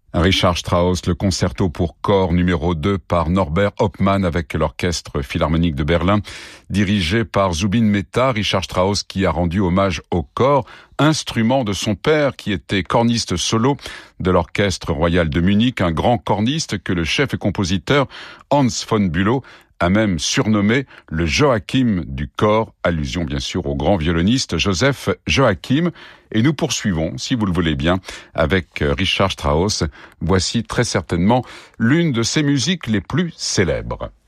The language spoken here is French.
Richard Strauss, le concerto pour corps numéro 2 par Norbert Hauptmann avec l'Orchestre Philharmonique de Berlin, dirigé par Zubin Mehta. Richard Strauss qui a rendu hommage au corps, instrument de son père qui était corniste solo de l'Orchestre Royal de Munich, un grand corniste que le chef et compositeur Hans von Bülow a même surnommé le Joachim du corps, allusion bien sûr au grand violoniste Joseph Joachim. Et nous poursuivons, si vous le voulez bien, avec Richard Strauss. Voici très certainement l'une de ses musiques les plus célèbres.